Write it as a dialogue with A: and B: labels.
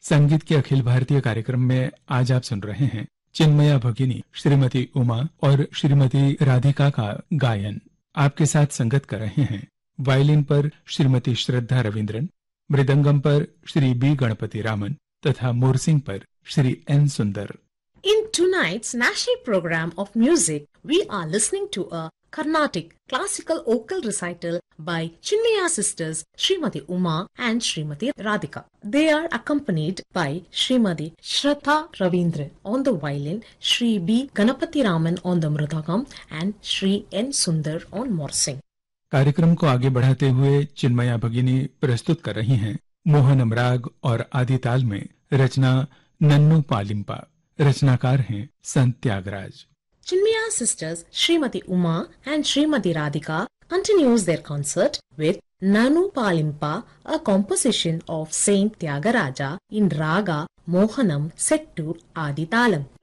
A: संगीत के अखिल भारतीय कार्यक्रम में आज आप सुन रहे हैं चिन्मया भगिनी श्रीमती उमा और श्रीमती राधिका का गायन। आपके साथ संगत कर रहे हैं वायलिन पर श्रीमती श्रद्धा रविंद्रन, मृदंगम पर श्री बी गणपति रामन तथा मोरसिंग पर श्री एन सुंदर।
B: In tonight's national program of music, we are listening to a Carnatic classical vocal recital by Chinmaya sisters Srimati Uma and Srimati Radhika. They are accompanied by Srimati Shraddha Ravindran on the violin, Shri B. Ganapati Raman on the mridangam and Shri N. Sundar on morsing.
A: कार्यक्रम को आगे बढ़ाते हुए चिन्मया भगिनी प्रस्तुत कर रही हैं मोहनम राग और आदि ताल में रचना नन्नू पालिम्पा। रचनाकार हैं संत Tyagaraja.
B: Chinmaya sisters Srimati Uma and Srimati Radhika continues their concert with Nanu Palimpa, a composition of Saint Tyagaraja in Raga Mohanam set to Adi Talam.